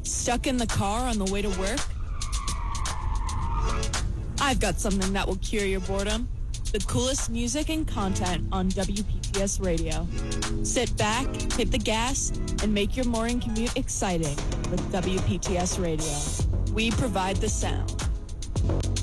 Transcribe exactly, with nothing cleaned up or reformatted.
Stuck in the car on the way to work? I've got something that will cure your boredom. The coolest music and content on W P T S Radio. Sit back, hit the gas, and make your morning commute exciting with W P T S Radio. We provide the sound.